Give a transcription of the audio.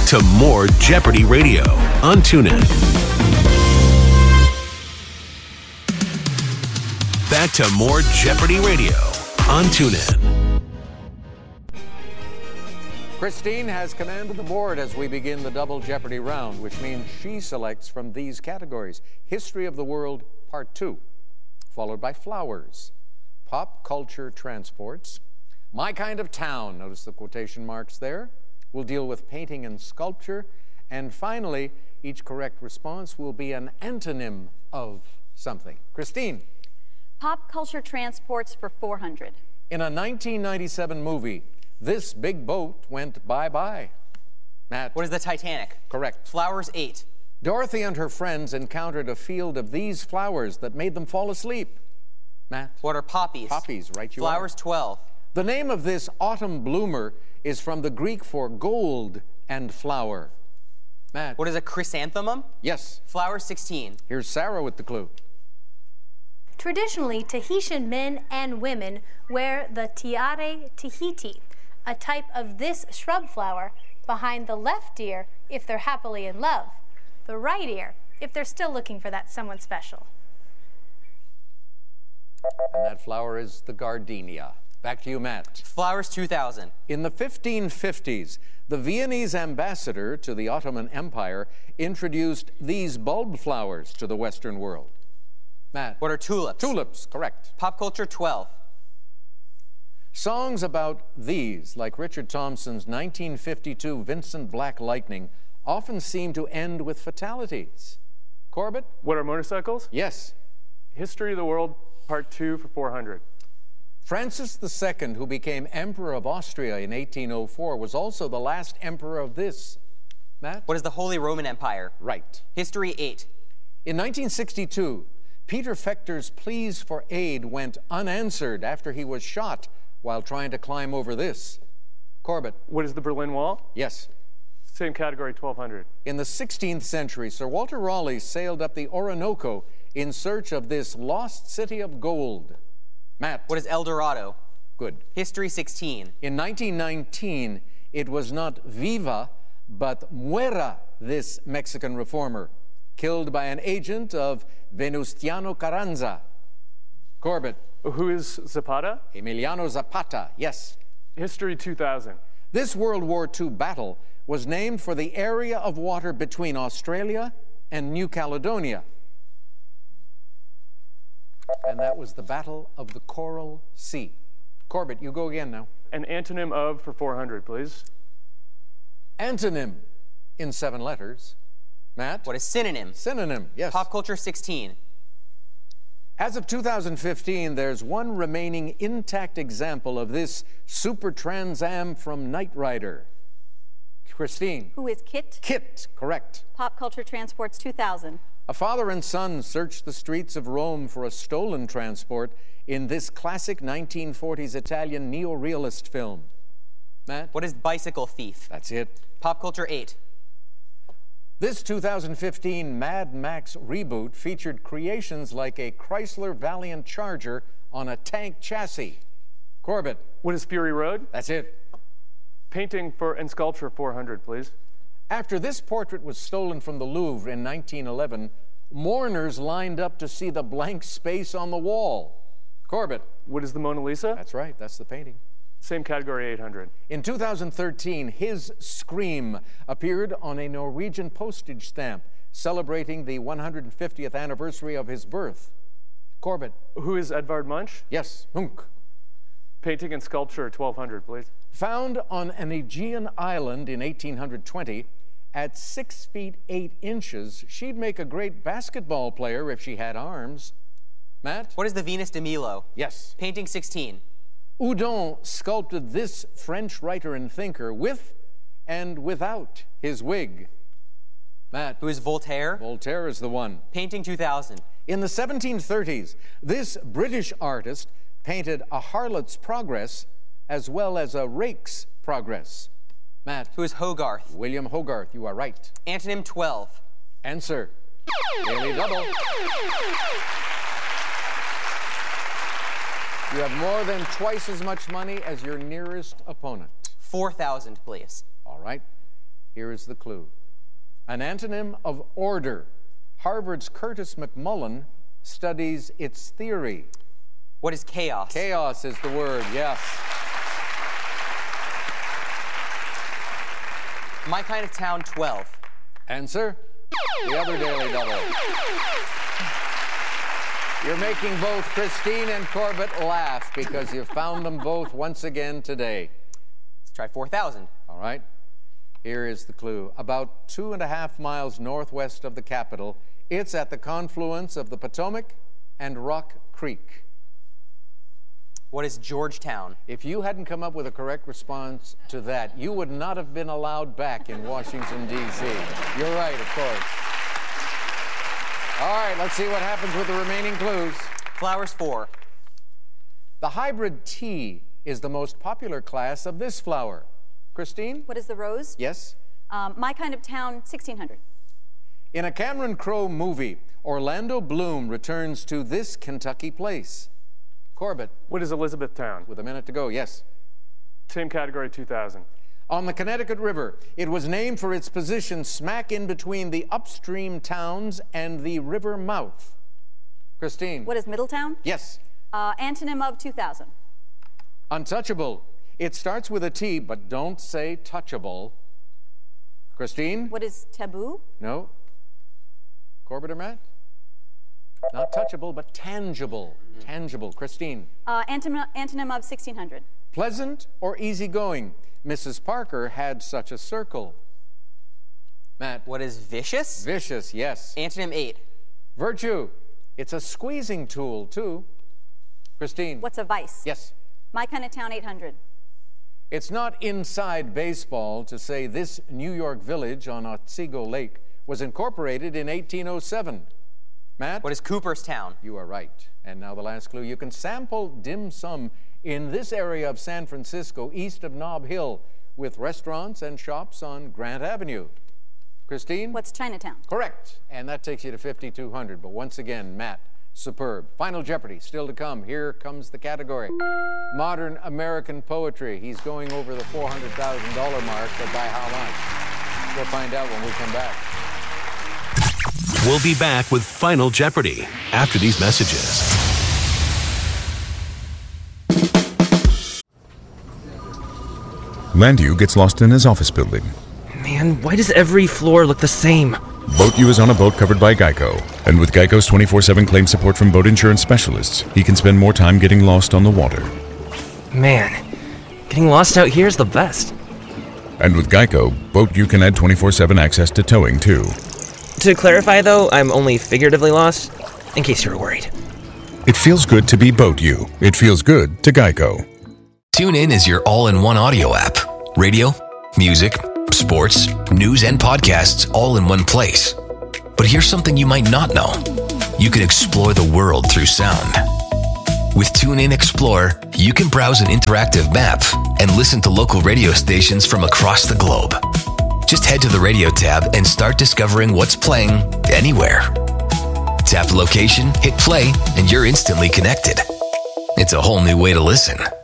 to more Jeopardy Radio on TuneIn. Back to more Jeopardy Radio on TuneIn. Christine has command of the board as we begin the double Jeopardy round, which means she selects from these categories: History of the World, Part 2, followed by Flowers, Pop Culture Transports, My Kind of Town, notice the quotation marks there. We'll deal with Painting and Sculpture, and finally, each correct response will be an antonym of something. Christine. Pop Culture Transports for 400. In a 1997 movie, this big boat went bye-bye. Matt. What is the Titanic? Correct. Flowers 8. Dorothy and her friends encountered a field of these flowers that made them fall asleep. Matt. What are poppies? Poppies, right you Flowers are. 12. The name of this autumn bloomer is from the Greek for gold and flower. Matt. What is a chrysanthemum? Yes. Flowers 16. Here's Sarah with the clue. Traditionally, Tahitian men and women wear the tiare tahiti, a type of this shrub flower, behind the left ear if they're happily in love, the right ear if they're still looking for that someone special. And that flower is the gardenia. Back to you, Matt. Flowers 2000. In the 1550s, the Viennese ambassador to the Ottoman Empire introduced these bulb flowers to the Western world. Matt. What are tulips? Tulips, correct. Pop Culture 12. Songs about these, like Richard Thompson's 1952 Vincent Black Lightning, often seem to end with fatalities. Corbett? What are motorcycles? Yes. History of the World, Part 2 for 400. Francis II, who became Emperor of Austria in 1804, was also the last emperor of this. Matt? What is the Holy Roman Empire? Right. History 8. In 1962, Peter Fechter's pleas for aid went unanswered after he was shot while trying to climb over this. Corbett? What is the Berlin Wall? Yes. Same category, 1200. In the 16th century, Sir Walter Raleigh sailed up the Orinoco in search of this lost city of gold. Matt? What is El Dorado? Good. History 16. In 1919, it was not Viva, but Muera, this Mexican reformer, killed by an agent of Venustiano Carranza. Corbett? Who is Zapata? Emiliano Zapata, yes. History 2000. This World War II battle was named for the area of water between Australia and New Caledonia. And that was the Battle of the Coral Sea. Corbett, you go again now. An antonym of for 400, please. Antonym in 7 letters. Matt? What is synonym? Synonym, yes. Pop Culture 16. As of 2015, there's one remaining intact example of this Super Trans Am from Knight Rider. Christine? Who is Kit? Kit, correct. Pop Culture Transports 2000. A father and son searched the streets of Rome for a stolen transport in this classic 1940s Italian neo-realist film. Matt? What is Bicycle Thief? That's it. Pop Culture 8. This 2015 Mad Max reboot featured creations like a Chrysler Valiant Charger on a tank chassis. Corbett? What is Fury Road? That's it. Painting for and sculpture 400, please. After this portrait was stolen from the Louvre in 1911, mourners lined up to see the blank space on the wall. Corbett? What is the Mona Lisa? That's right, that's the painting. Same category, 800. In 2013, his Scream appeared on a Norwegian postage stamp celebrating the 150th anniversary of his birth. Corbett? Who is Edvard Munch? Yes, Munch. Painting and sculpture 1200, please. Found on an Aegean island in 1820, at 6 feet 8 inches, she'd make a great basketball player if she had arms. Matt? What is the Venus de Milo? Yes. Painting 16. Houdon sculpted this French writer and thinker with and without his wig. Matt? Who is Voltaire? Voltaire is the one. Painting 2000. In the 1730s, this British artist painted a harlot's progress as well as a rake's progress. Matt? Who is Hogarth? William Hogarth, you are right. Antonym 12. Answer. Daily double. You have more than twice as much money as your nearest opponent. 4,000, please. All right. Here is the clue. An antonym of order. Harvard's Curtis McMullen studies its theory. What is chaos? Chaos is the word, yes. My Kind of Town, 12. Answer? The other Daily Double. You're making both Christine and Corbett laugh because you've found them both once again today. Let's try 4,000. All right. Here is the clue. About 2.5 miles northwest of the capital, it's at the confluence of the Potomac and Rock Creek. What is Georgetown? If you hadn't come up with a correct response to that, you would not have been allowed back in Washington, D.C. You're right, of course. All right, let's see what happens with the remaining clues. Flowers, 4. The hybrid tea is the most popular class of this flower. Christine? What is the rose? Yes? My Kind of Town, 1600. In a Cameron Crowe movie, Orlando Bloom returns to this Kentucky place. Corbett, What is Elizabethtown? with a minute to go, yes. Same category, 2000. On the Connecticut River, it was named for its position smack in between the upstream towns and the river mouth. Christine? What is Middletown? Yes. Antonym of 2000. Untouchable. It starts with a T, but don't say touchable. Christine? What is taboo? No. Corbett or Matt? Not touchable, but tangible. Tangible. Christine? Antonym of 1600. Pleasant or easygoing? Mrs. Parker had such a circle. Matt? What is vicious? Vicious, yes. Antonym, 8. Virtue. It's a squeezing tool, too. Christine? What's a vice? Yes. My Kind of Town, 800. It's not inside baseball to say this New York village on Otsego Lake was incorporated in 1807. Matt? What is Cooperstown? You are right. And now the last clue. You can sample dim sum in this area of San Francisco, east of Nob Hill, with restaurants and shops on Grant Avenue. Christine? What's Chinatown? Correct. And that takes you to 5,200. But once again, Matt, superb. Final Jeopardy still to come. Here comes the category. Modern American poetry. He's going over the $400,000 mark, but by how much? We'll find out when we come back. We'll be back with Final Jeopardy after these messages. Landu gets lost in his office building. Man, why does every floor look the same? Boat U is on a boat covered by Geico. And with Geico's 24/7 claim support from boat insurance specialists, he can spend more time getting lost on the water. Man, getting lost out here is the best. And with Geico, Boat U can add 24/7 access to towing, too. To clarify, though, I'm only figuratively lost, in case you were worried. It feels good to be Boat U. It feels good to Geico. TuneIn is your all-in-one audio app. Radio, music, sports, news, and podcasts all in one place. But here's something you might not know. You can explore the world through sound. With TuneIn Explore, you can browse an interactive map and listen to local radio stations from across the globe. Just head to the radio tab and start discovering what's playing anywhere. Tap location, hit play, and you're instantly connected. It's a whole new way to listen.